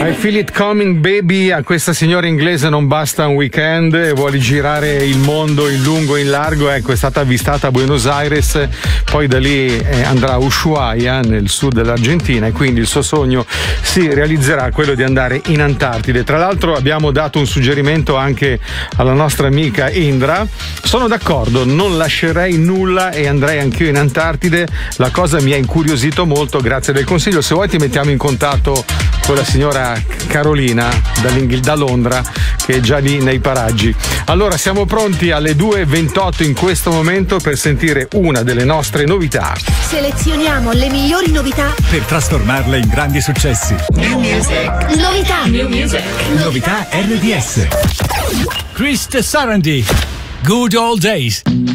I feel it coming baby. A questa signora inglese non basta un weekend e vuole girare il mondo in lungo e in largo. Ecco, è stata avvistata a Buenos Aires, poi da lì andrà a Ushuaia nel sud dell'Argentina, e quindi il suo sogno si realizzerà, quello di andare in Antartide. Tra l'altro abbiamo dato un suggerimento anche alla nostra amica Indra. Sono d'accordo, non lascerei nulla e andrei anch'io in Antartide. La cosa mi ha incuriosito molto, grazie del consiglio. Se vuoi ti mettiamo in contatto con la signora Carolina da Londra, che è già lì nei paraggi. Allora siamo pronti alle 2:28 in questo momento per sentire una delle nostre novità. Selezioniamo le migliori novità per trasformarle in grandi successi. New music. Novità. New music. Novità RDS. Chris Sarandon, Good Old Days.